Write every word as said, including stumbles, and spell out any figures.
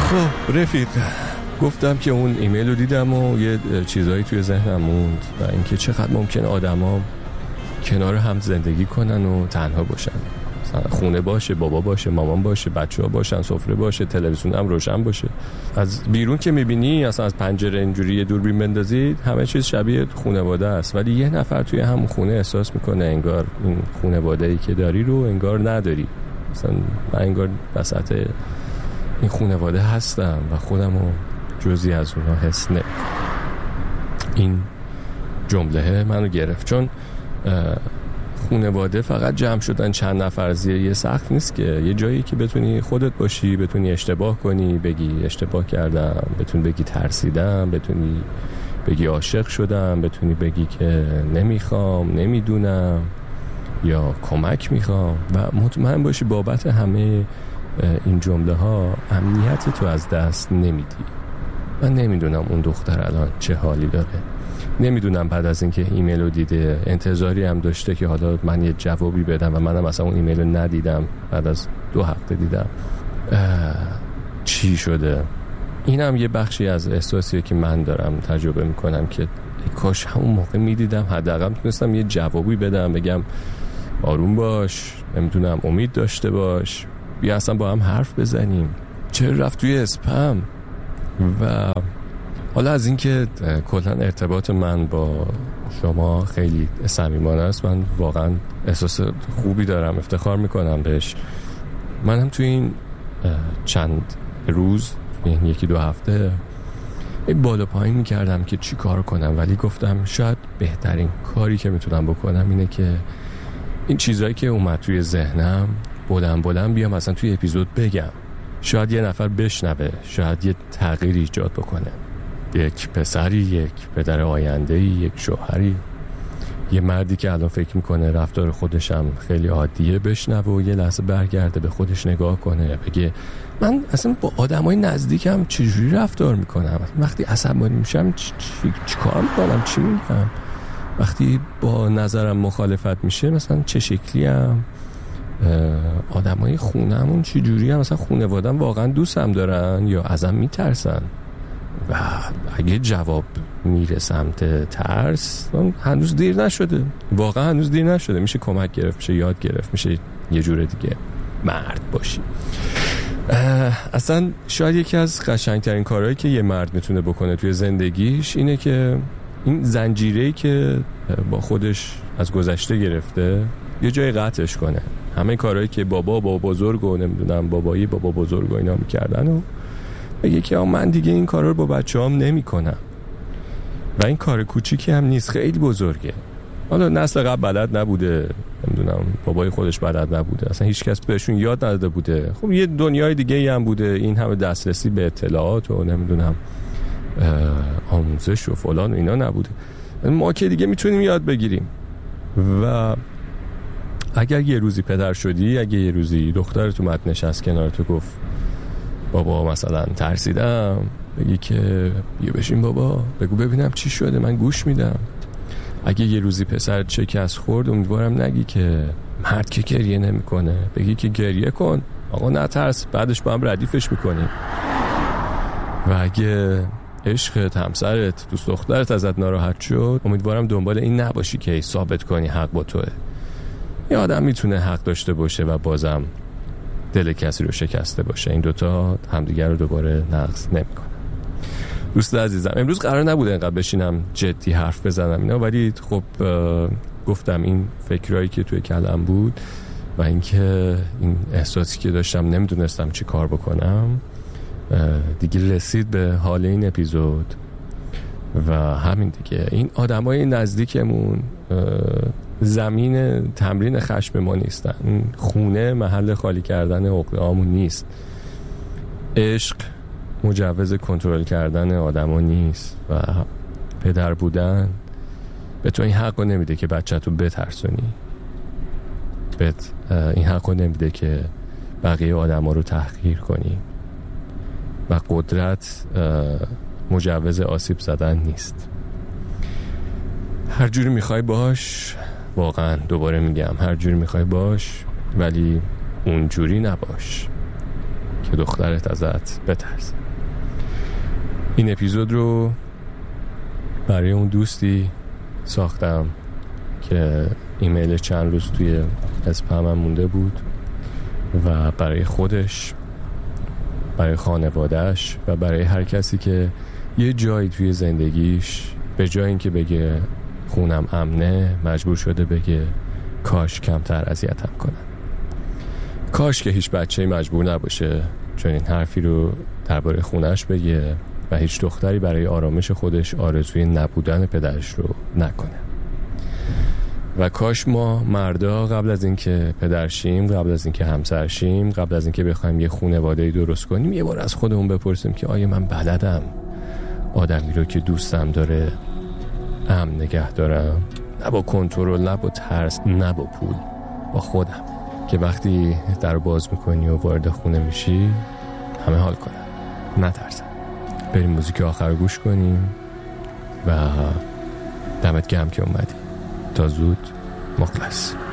خب رفیق، گفتم که اون ایمیل رو دیدم و یه چیزایی توی ذهنم موند و اینکه چقدر ممکنه آدما کنار هم زندگی کنن و تنها باشن. خونه باشه، بابا باشه، مامان باشه، بچه‌ها باشن، سفره باشه، تلویزیون هم روشن باشه. از بیرون که می‌بینی، اصلا از پنجره اینجوری یه دوربین بندازید، همه چیز شبیه خانواده است، ولی یه نفر توی همون خونه احساس میکنه انگار این خانواده‌ای که داری رو انگار نداری. مثلا من انگار وسط این خانواده هستم و خودم رو جزئی از اونها حس نمی‌کنم. این جمله منو گرفت، چون خانواده فقط جمع شدن چند نفر زیر یه سقف نیست، که یه جایی که بتونی خودت باشی، بتونی اشتباه کنی، بگی اشتباه کردم، بتونی بگی ترسیدم، بتونی بگی عاشق شدم، بتونی بگی که نمیخوام، نمیدونم یا کمک میخوام و مطمئن باشی بابت همه این جمله ها امنیت تو از دست نمیدی. من نمیدونم اون دختر الان چه حالی داره، نمیدونم بعد از اینکه ایمیل رو دیده انتظاری هم داشته که حالا من یه جوابی بدم و منم مثلا اون ایمیل رو ندیدم، بعد از دو هفته دیدم چی شده. اینم یه بخشی از احساسیه که من دارم تجربه میکنم که کاش همون موقع میدیدم، حداقل میتونستم یه جوابی بدم، بگم آروم باش، نمیدونم امید داشته باش، بیا اصلا با هم حرف بزنیم، چرا رفت توی اسپم. و حالا از اینکه کلا ارتباط من با شما خیلی صمیمانه است، من واقعا احساس خوبی دارم، افتخار میکنم بهش. من هم توی این چند روز، این یکی دو هفته این بالا پایین میکردم که چی کار کنم، ولی گفتم شاید بهترین کاری که میتونم بکنم اینه که این چیزایی که اومد توی ذهنم بلند بلند بیام مثلا توی اپیزود بگم، شاید یه نفر بشنوه، شاید یه تغییری ایجاد بکنه. یک پسری، یک پدر آینده‌ای، یک شوهری، یه مردی که الان فکر میکنه رفتار خودشم خیلی عادیه بشنوه و یه لحظه برگرده به خودش نگاه کنه، بگه من اصلا با آدمای نزدیکم چجوری رفتار میکنم، وقتی عصبانی میشم چی, چی, چی کار میکنم، چی میگم، وقتی با نظرم مخالفت میشه مثلا چه شکلیم، آدمای خونه‌مون چجوری هم، مثلا خانواده‌ام واقعا دوستم دارن یا ازم میترسن. و اگه جواب میره سمت ترس، هنوز دیر نشده، واقعا هنوز دیر نشده، میشه کمک گرفت، میشه یاد گرفت، میشه یه جور دیگه مرد باشی. اصلا شاید یکی از قشنگترین کارهایی که یه مرد میتونه بکنه توی زندگیش اینه که این زنجیره‌ای که با خودش از گذشته گرفته یه جای قطعش کنه. همه کارهایی که بابا بابا بزرگ و نمیدونم بابایی بابا بزرگ و اینا میکردن و بگه که من دیگه این کارا رو با بچه‌هام نمی‌کنم. و این کار کوچیکی هم نیست، خیلی بزرگه. حالا نسل قبل بلد نبوده، نمیدونم بابای خودش بلد نبوده، اصلا هیچ کس بهشون یاد نداده بوده، خب یه دنیای دیگه ای هم بوده، این همه دسترسی به اطلاعات و نمیدونم آموزش و فلان و اینا نبوده. ما که دیگه میتونیم یاد بگیریم. و اگر یه روزی پدر شدی، اگه یه روزی دخترت اومد نشست کنار تو گفت بابا مثلا ترسیدم، بگی که بیا بشین بابا، بگو ببینم چی شده، من گوش میدم. اگه یه روزی پسر شکست خورد، امیدوارم نگی که مرد که گریه نمیکنه، بگی که گریه کن آقا، نترس، بعدش با هم ردیفش میکنیم. و اگه عشقت، همسرت، دوست دخترت ازت ناراحت شد، امیدوارم دنبال این نباشی که ثابت کنی حق با توه. یه آدم میتونه حق داشته باشه و بازم دل کسی رو شکسته باشه، این دوتا همدیگر رو دوباره نقض نمیکنه. دوست عزیزم، امروز قرار نبوده اینقدر بشینم جدی حرف بزنم اینا، ولی خب گفتم این فکرایی که توی کلم بود و اینکه این احساسی که داشتم نمیدونستم چی کار بکنم دیگه رسید به حال این اپیزود. و همین دیگه، این آدمای نزدیکمون زمین تمرین خشم ما نیستن، خونه محل خالی کردن عقده‌هامون نیست، عشق مجوز کنترل کردن آدما نیست و پدر بودن به تو این حقو نمیده که بچه‌تو بترسونی، بهت این حقو نمیده که بقیه آدما رو تحقیر کنی و قدرت مجوز آسیب زدن نیست. هر جوری میخوای باش، واقعا دوباره میگم هر جوری میخوای باش، ولی اونجوری نباش که دخترت ازت بترسه. این اپیزود رو برای اون دوستی ساختم که ایمیل چند روز توی اسپمم مونده بود و برای خودش، برای خانوادهش و برای هر کسی که یه جایی توی زندگیش به جای اینکه بگه خونم امنه مجبور شده بگه کاش کمتر اذیتم کنن. کاش که هیچ بچه‌ای مجبور نباشه چون این حرفی رو درباره خونش بگه و هیچ دختری برای آرامش خودش آرزوی نبودن پدرش رو نکنه. و کاش ما مردا قبل از اینکه پدر شیم، قبل از اینکه همسر شیم، قبل از اینکه بخوایم یه خانواده‌ای درست کنیم، یه بار از خودمون بپرسیم که آیا من بلدم آدمی رو که دوستم داره امن نگه دارم؟ نه با کنترل، نه با ترس، نه با پول، با خودم، که وقتی در باز میکنی و وارد خونه میشی همه حال کنن، نترسن. بریم موزیک آخر گوش کنیم و دمت گرم که اومدی. تا زود، مخلص.